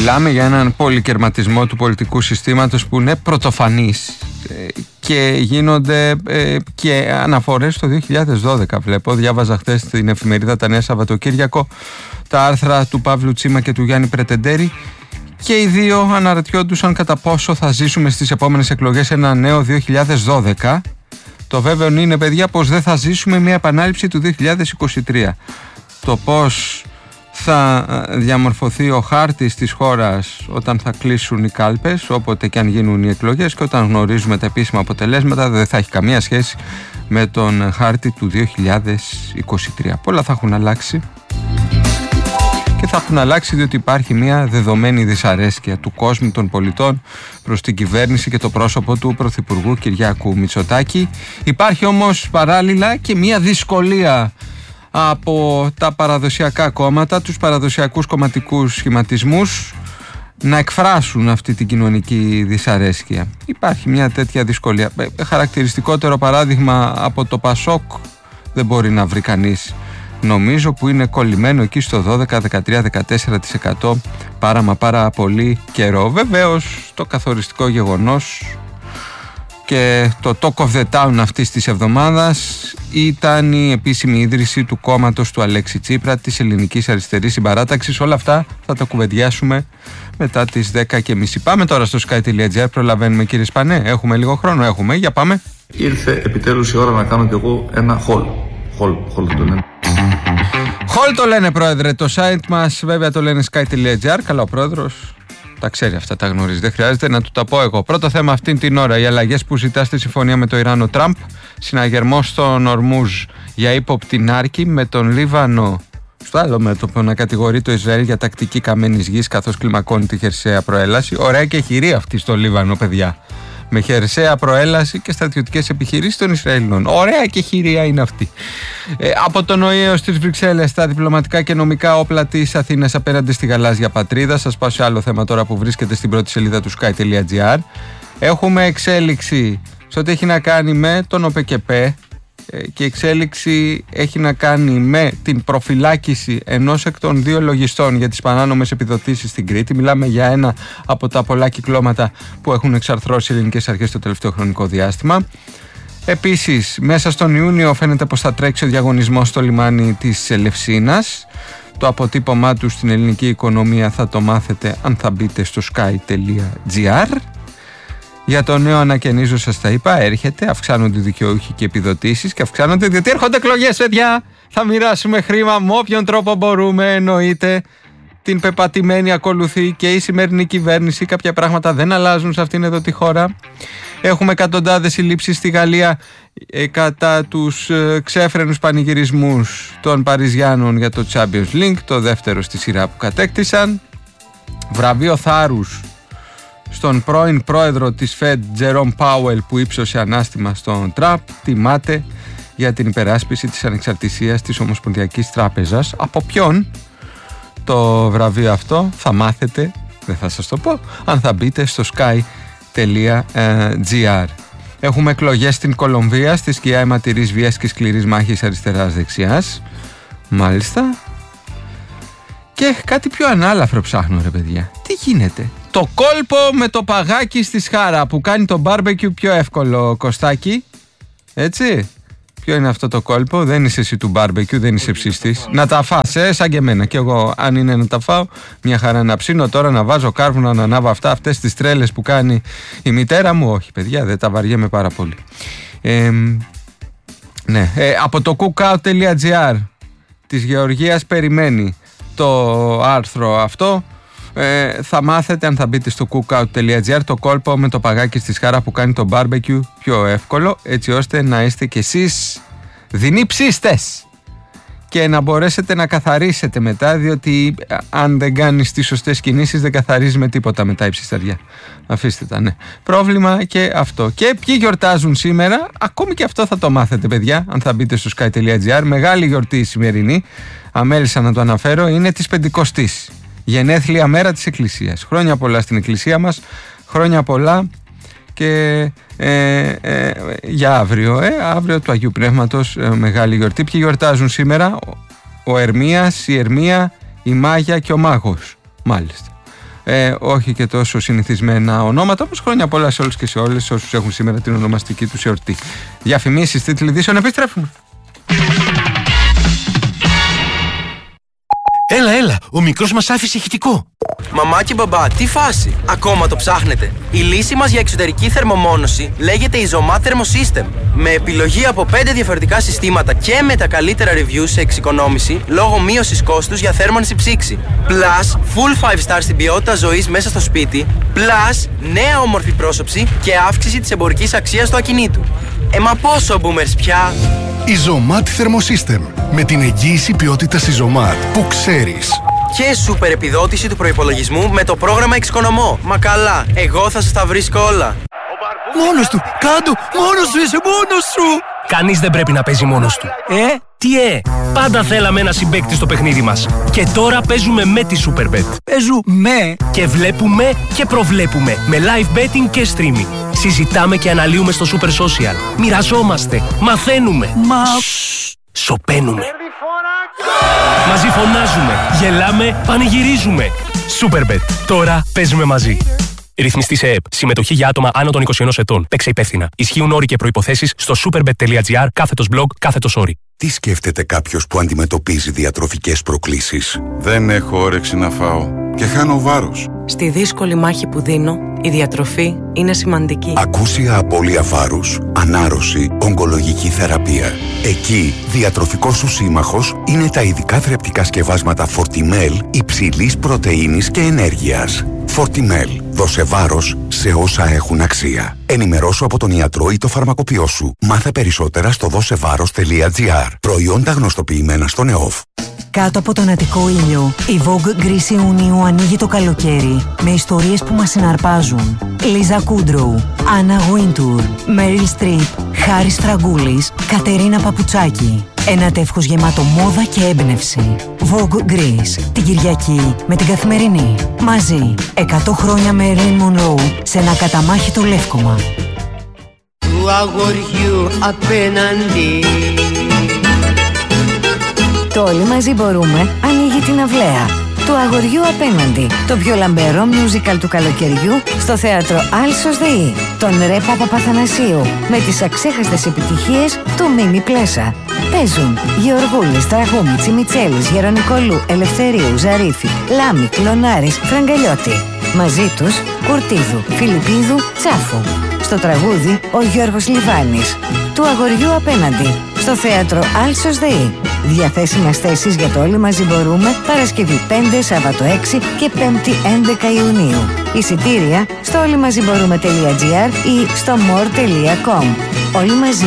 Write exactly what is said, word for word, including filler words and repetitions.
Μιλάμε για έναν πολυκερματισμό του πολιτικού συστήματος που είναι πρωτοφανής και γίνονται και αναφορές στο δύο χιλιάδες δώδεκα. Βλέπω, διάβαζα χθες στην εφημερίδα Τα Νέα Σαββατοκύριακο τα άρθρα του Παύλου Τσίμα και του Γιάννη Πρετεντέρη και οι δύο αναρωτιόντουσαν κατά πόσο θα ζήσουμε στις επόμενες εκλογές ένα νέο δύο χιλιάδες δώδεκα. Το βέβαιο είναι, παιδιά, πως δεν θα ζήσουμε μια επανάληψη του δύο χιλιάδες είκοσι τρία. Το πώς θα διαμορφωθεί ο χάρτης της χώρας όταν θα κλείσουν οι κάλπες, όποτε και αν γίνουν οι εκλογές, και όταν γνωρίζουμε τα επίσημα αποτελέσματα, δεν θα έχει καμία σχέση με τον χάρτη του δύο χιλιάδες είκοσι τρία. Πολλά θα έχουν αλλάξει και θα έχουν αλλάξει διότι υπάρχει μια δεδομένη δυσαρέσκεια του κόσμου των πολιτών προς την κυβέρνηση και το πρόσωπο του Πρωθυπουργού Κυριάκου Μητσοτάκη. Υπάρχει όμως παράλληλα και μια δυσκολία από τα παραδοσιακά κόμματα, τους παραδοσιακούς κομματικούς σχηματισμούς, να εκφράσουν αυτή την κοινωνική δυσαρέσκεια. Υπάρχει μια τέτοια δυσκολία. Χαρακτηριστικότερο παράδειγμα από το Πασόκ δεν μπορεί να βρει κανείς, νομίζω, που είναι κολλημένο εκεί στο δώδεκα, δεκατρία, δεκατέσσερα τοις εκατό πάρα μα πάρα πολύ καιρό. Βεβαίως το καθοριστικό γεγονός και το talk of the town αυτής της εβδομάδας ήταν η επίσημη ίδρυση του κόμματος του Αλέξη Τσίπρα, της Ελληνικής Αριστερής Συμπαράταξης. Όλα αυτά θα τα κουβεντιάσουμε μετά τις δέκα και μισή. Πάμε τώρα στο sky.gr. Προλαβαίνουμε, κύριε Σπανέ? Έχουμε λίγο χρόνο? Έχουμε. Για πάμε. Ήρθε επιτέλους η ώρα να κάνω κι εγώ ένα haul. Haul, haul το λένε. Haul το λένε, πρόεδρε. Το site μας βέβαια το λένε sky.gr. Καλά, ο πρόεδρος τα ξέρει αυτά, τα γνωρίζει. Δεν χρειάζεται να του τα πω εγώ. Πρώτο θέμα αυτήν την ώρα: οι αλλαγές που ζητά στη συμφωνία με το Ιράν ο Τραμπ, συναγερμός στον Ορμούζ για ύποπτη νάρκη, με τον Λίβανο στο άλλο μέτωπο να κατηγορεί το Ισραήλ για τακτική καμένης γης καθώς κλιμακώνει τη χερσαία προέλαση. Ωραία και χειρή αυτή στο Λίβανο, παιδιά. Με χερσαία προέλαση και στρατιωτικές επιχειρήσεις των Ισραηλινών. Ωραία και χειρία είναι αυτή. Ε, από τον ΟΗΕ έως τις Βρυξέλλες, τα διπλωματικά και νομικά όπλα της Αθήνας απέναντι στη γαλάζια πατρίδα. Σας πάω σε άλλο θέμα τώρα που βρίσκεται στην πρώτη σελίδα του sky.gr. Έχουμε εξέλιξη σε ό,τι έχει να κάνει με τον ΟΠΕΚΕΠΕ και η εξέλιξη έχει να κάνει με την προφυλάκηση ενός εκ των δύο λογιστών για τις παράνομες επιδοτήσεις στην Κρήτη. Μιλάμε για ένα από τα πολλά κυκλώματα που έχουν εξαρθρώσει οι ελληνικές αρχές το τελευταίο χρονικό διάστημα. Επίσης, μέσα στον Ιούνιο φαίνεται πως θα τρέξει ο διαγωνισμός στο λιμάνι της Ελευσίνας. Το αποτύπωμά του στην ελληνική οικονομία θα το μάθετε αν θα μπείτε στο sky.gr. Για το νέο ανακαινίζω, σας τα είπα, έρχεται, αυξάνονται οι δικαιούχοι και επιδοτήσεις και αυξάνονται διότι έρχονται εκλογές, παιδιά. Θα μοιράσουμε χρήμα με όποιον τρόπο μπορούμε, εννοείται. Την πεπατημένη ακολουθεί και η σημερινή κυβέρνηση. Κάποια πράγματα δεν αλλάζουν σε αυτήν εδώ τη χώρα. Έχουμε εκατοντάδες συλλήψεις στη Γαλλία ε, κατά τους ε, ξέφρενους πανηγυρισμούς των Παριζιάνων για το Champions League, το δεύτερο στη σειρά που κατέκτησαν. Βραβείο θάρρους στον πρώην πρόεδρο της Fed, Τζερόμ Πάουελ, που ύψωσε ανάστημα στον Τραμπ. Τιμάται για την υπεράσπιση της ανεξαρτησίας της Ομοσπονδιακής Τράπεζας. Από ποιον το βραβείο αυτό θα μάθετε, δεν θα σας το πω, αν θα μπείτε στο sky.gr. Έχουμε εκλογές στην Κολομβία, στη σκιά αιματηρής βίας και σκληρής μάχης αριστεράς-δεξιάς. Μάλιστα. Και κάτι πιο ανάλαφρο ψάχνω, ρε παιδιά. Τι γίνεται? Το κόλπο με το παγάκι στη σχάρα που κάνει το barbecue πιο εύκολο, Κωστάκη. Έτσι. Ποιο είναι αυτό το κόλπο? Δεν είσαι εσύ του barbecue, δεν είσαι ψηστής. Να τα φας, ε, σαν και εμένα. Και εγώ, αν είναι να τα φάω, μια χαρά να ψήνω τώρα, να βάζω κάρβουνα, να ανάβω αυτά, αυτές τις τρέλες που κάνει η μητέρα μου. Όχι, παιδιά, δεν τα βαριέμαι πάρα πολύ. Ε, ναι, ε, από το cookout.gr της Γεωργίας περιμένει το άρθρο αυτό. Ε, θα μάθετε, αν θα μπείτε στο cookout.gr, το κόλπο με το παγάκι στη σχάρα που κάνει το barbecue πιο εύκολο, έτσι ώστε να είστε κι εσείς δεινοί ψίστες και να μπορέσετε να καθαρίσετε μετά, διότι αν δεν κάνεις τις σωστές κινήσεις δεν καθαρίζει με τίποτα μετά η ψισταριά. Αφήστε τα, ναι. Πρόβλημα και αυτό. Και ποιοι γιορτάζουν σήμερα? Ακόμη και αυτό θα το μάθετε, παιδιά, αν θα μπείτε στο sky.gr. Μεγάλη γιορτή η σημερινή, αμέλησα να το αναφέρω, είναι της Πεντηκοστής. Γενέθλια μέρα της Εκκλησίας. Χρόνια πολλά στην Εκκλησία μας, χρόνια πολλά και ε, ε, για αύριο, ε, αύριο του Αγίου Πνεύματος, ε, μεγάλη γιορτή. Ποιοι γιορτάζουν σήμερα? Ο Ερμίας, η Ερμία, η Μάγια και ο Μάγος. Μάλιστα. ε, όχι και τόσο συνηθισμένα ονόματα. Όπως χρόνια πολλά σε όλους και σε όλες όσους έχουν σήμερα την ονομαστική τους εορτή. Διαφημίσεις, τίτλοι ειδήσεων, επιστρέφουμε. Έλα, έλα, ο μικρός μας άφησε ηχητικό. Μαμά και μπαμπά, τι φάση, ακόμα το ψάχνετε? Η λύση μας για εξωτερική θερμομόνωση λέγεται Isomat Thermosystem. Με επιλογή από πέντε διαφορετικά συστήματα και με τα καλύτερα reviews σε εξοικονόμηση λόγω μείωσης κόστους για θέρμανση ψήξη. Plus, full five star στην ποιότητα ζωής μέσα στο σπίτι. Plus, νέα όμορφη πρόσωψη και αύξηση της εμπορικής αξίας του ακινήτου. Ε, μα πόσο boomers πια! Isomat Thermosystem. Με την εγγύηση ποιότητας Isomat που ξέρεις. Και σούπερ επιδότηση του προϋπολογισμού με το πρόγραμμα Εξοικονομώ. Μα καλά, εγώ θα σας τα βρίσκω όλα. Μόνος του, κάντο, μόνος σου, είσαι μόνος σου. Κανείς δεν πρέπει να παίζει μόνος του. Ε, τι ε, πάντα θέλαμε ένα συμπαίκτη στο παιχνίδι μας. Και τώρα παίζουμε με τη Superbet. Παίζουμε και βλέπουμε και προβλέπουμε με live betting και streaming. Συζητάμε και αναλύουμε στο Super Social. Μοιραζόμαστε, μαθαίνουμε. Μα... Σωπαίνουμε. Μαζί φωνάζουμε, γελάμε, πανηγυρίζουμε. Superbet. Τώρα παίζουμε μαζί. Ρυθμιστή σε ΕΕΠ. Συμμετοχή για άτομα άνω των είκοσι ενός ετών. Παίξε υπεύθυνα. Ισχύουν όροι και προϋποθέσεις στο superbet.gr κάθετος blog κάθετος όροι. Τι σκέφτεται κάποιος που αντιμετωπίζει διατροφικές προκλήσεις? Δεν έχω όρεξη να φάω και χάνω βάρος. Στη δύσκολη μάχη που δίνω, η διατροφή είναι σημαντική. Ακούσια απώλεια βάρους, ανάρρωση, ογκολογική θεραπεία. Εκεί, διατροφικός σου σύμμαχος είναι τα ειδικά θρεπτικά σκευάσματα Fortimel υψηλής πρωτεΐνης και ενέργειας. Fortimel. Δώσε βάρος σε όσα έχουν αξία. Ενημερώσου από τον ιατρό ή το φαρμακοποιό σου. Μάθε περισσότερα στο δώσεβάρος τελεία τζι άρ. Προϊόντα γνωστοποιημένα στον ΕΟΦ. Κάτω από τον Αττικό ήλιο, η Vogue Γκρίση Ιουνίου ανοίγει το καλοκαίρι με ιστορίες που μας συναρπάζουν. Λίζα Κούντροου, Άννα Γουίντουρ, Μέριλ Στριπ, Χάρης Φραγκούλης, Κατερίνα Παπουτσάκη. Ένα τεύχος γεμάτο μόδα και έμπνευση. Vogue Greece, την Κυριακή με την Καθημερινή. Μαζί, εκατό χρόνια Marilyn Monroe σε ένα καταμάχητο λεύκομα. Του αγοριού απέναντι. Το Όλοι μαζί μπορούμε ανοίγει την αυλαία του αγοριού απέναντι. Το πιο λαμπερό musical του καλοκαιριού στο θέατρο Άλσος ΔΕΗ. Τον Ρε Παπαπαθανασίου με τις αξέχαστες επιτυχίες του Μίμη Πλέσα. Παίζουν Γεωργούλης, Τραγούμη, Τσιμιτσέλης, Γερονικολού, Ελευθερίου, Ζαρίφη, Λάμη, Κλωνάρης, Φραγκαλιώτη. Μαζί τους Κουρτίδου, Φιλιππίδου, Τσάφου. Στο τραγούδι ο Γιώργος Λιβάνης. Του αγοριού απέναντι στο θέατρο Άλσος ΔΕΗ. Διαθέσιμες θέσεις για το Όλοι μαζί μπορούμε Παρασκευή πέντε, Σάββατο έξι και Πέμπτη έντεκα Ιουνίου. Εισιτήρια στο όλοιμαζιμπορούμε τελεία τζι άρ ή στο more τελεία com. Όλοι μαζί.